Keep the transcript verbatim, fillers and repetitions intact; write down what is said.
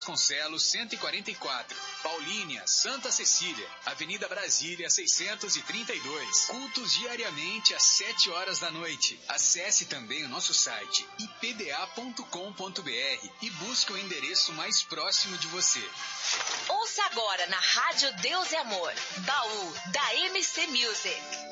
Vasconcelos cento e quarenta e quatro, Paulínia, Santa Cecília, Avenida Brasília seiscentos e trinta e dois. Cultos diariamente às sete horas da noite. Acesse também o nosso site i p d a ponto com ponto b r e busque o endereço mais próximo de você. Ouça agora na Rádio Deus e Amor, Baú da M C Music.